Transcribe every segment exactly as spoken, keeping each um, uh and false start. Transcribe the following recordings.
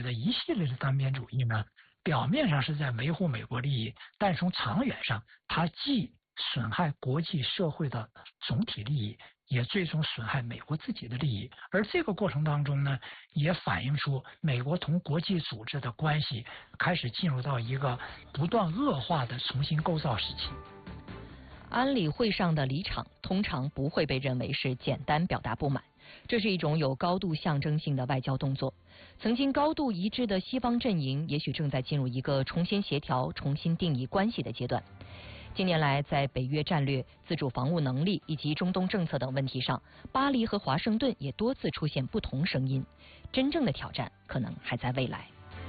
的一系列的单边主义呢，表面上是在维护美国利益，但从长远上，它既损害国际社会的总体利益，也最终损害美国自己的利益。而这个过程当中呢，也反映出美国同国际组织的关系开始进入到一个不断恶化的重新构造时期。 安理会上的离场通常不会被认为是简单表达不满，这是一种有高度象征性的外交动作。曾经高度一致的西方阵营也许正在进入一个重新协调、重新定义关系的阶段。近年来，在北约战略、自主防务能力以及中东政策等问题上，巴黎和华盛顿也多次出现不同声音。真正的挑战可能还在未来。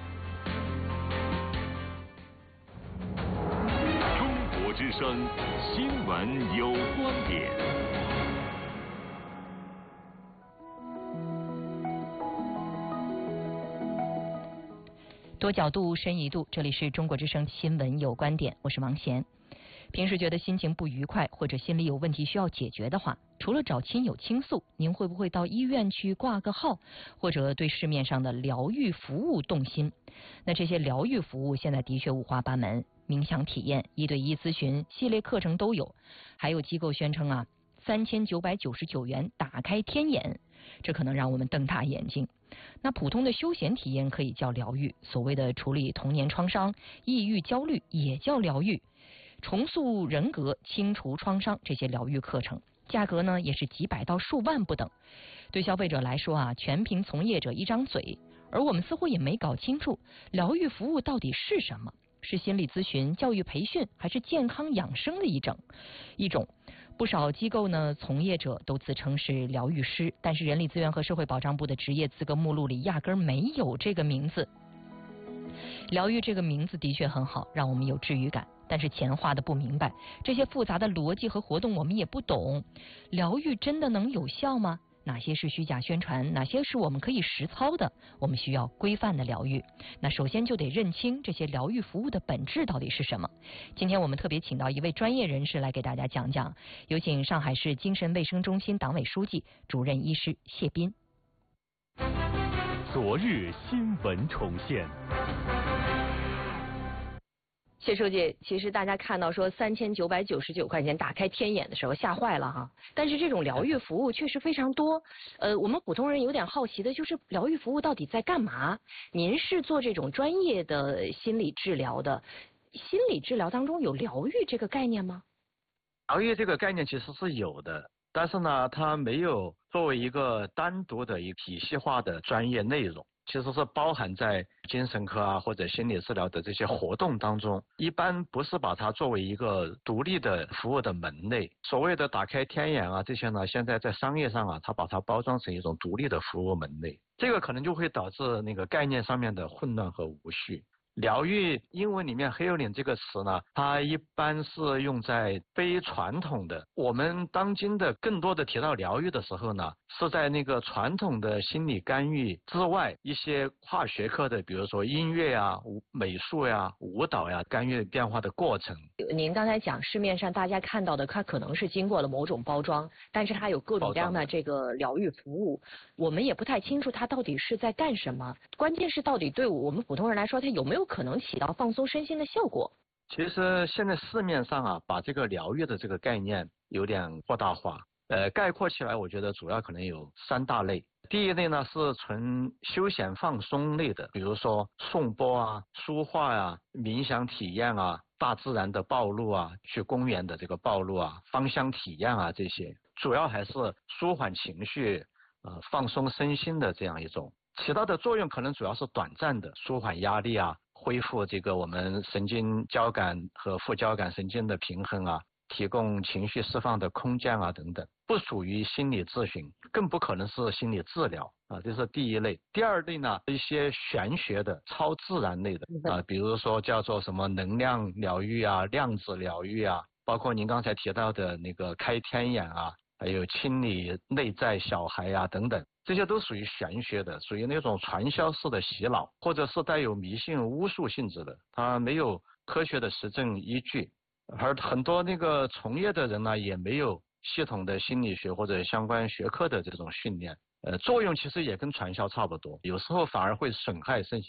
中国之声新闻有观点。 多角度，深一度，这里是中国之声新闻有观点，我是王贤。平时觉得心情不愉快或者心里有问题需要解决的话，除了找亲友倾诉，您会不会到医院去挂个号，或者对市面上的疗愈服务动心？那这些疗愈服务现在的确五花八门，冥想体验、一对一咨询、系列课程都有，还有机构宣称啊，三千九百九十九元打开天眼，这可能让我们瞪大眼睛。那普通的休闲体验可以叫疗愈，所谓的处理童年创伤、抑郁、焦虑也叫疗愈。重塑人格、清除创伤，这些疗愈课程价格呢也是几百到数万不等。对消费者来说啊，全凭从业者一张嘴，而我们似乎也没搞清楚疗愈服务到底是什么，是心理咨询、教育培训，还是健康养生的一整一种。不少机构呢，从业者都自称是疗愈师，但是人力资源和社会保障部的职业资格目录里压根儿没有这个名字。疗愈这个名字的确很好，让我们有治愈感，但是钱花的不明白，这些复杂的逻辑和活动我们也不懂。疗愈真的能有效吗？哪些是虚假宣传，哪些是我们可以实操的？我们需要规范的疗愈。那首先就得认清这些疗愈服务的本质到底是什么。今天我们特别请到一位专业人士来给大家讲讲，有请上海市精神卫生中心党委书记、主任医师谢斌。 昨日新闻重现。 谢书记，其实大家看到说三千九百九十九块钱打开天眼的时候吓坏了哈，但是这种疗愈服务确实非常多。呃，我们普通人有点好奇的就是疗愈服务到底在干嘛？您是做这种专业的心理治疗的，心理治疗当中有疗愈这个概念吗？ 疗愈这个概念其实是有的，但是呢，它没有作为一个单独的一个体系化的专业内容。其实是包含在精神科啊或者心理治疗的这些活动当中，一般不是把它作为一个独立的服务的门类。所谓的打开天眼啊这些呢，现在在商业上啊，它把它包装成一种独立的服务门类，这个可能就会导致那个概念上面的混乱和无序。疗愈英文里面 healing 这个词呢，它一般是用在非传统的，我们当今的更多的提到疗愈的时候呢，是在那个传统的心理干预之外，一些跨学科的，比如说音乐啊、美术呀、舞蹈呀，干预变化的过程。 您刚才讲市面上大家看到的，它可能是经过了某种包装，但是它有各种各样的这个疗愈服务，我们也不太清楚它到底是在干什么。关键是到底对我们普通人来说，它有没有可能起到放松身心的效果？ 其实现在市面上啊，把这个疗愈的这个概念有点扩大化。呃，概括起来，我觉得主要可能有三大类。第一类呢是纯休闲放松类的，比如说颂钵啊、书画啊、冥想体验啊、大自然的暴露啊、去公园的这个暴露啊、芳香体验啊，这些主要还是舒缓情绪、呃放松身心的这样一种，起到的作用可能主要是短暂的，舒缓压力啊，恢复这个我们神经交感和副交感神经的平衡啊，提供情绪释放的空间啊等等，不属于心理咨询，更不可能是心理治疗啊，这是第一类。第二类呢，一些玄学的、超自然类的啊，比如说叫做什么能量疗愈啊、量子疗愈啊，包括您刚才提到的那个开天眼啊，还有清理内在小孩啊等等，这些都属于玄学的，属于那种传销式的洗脑，或者是带有迷信巫术性质的，它没有科学的实证依据。而很多那个从业的人呢，也没有系统的心理学或者相关学科的这种训练，呃，作用其实也跟传销差不多，有时候反而会损害身心。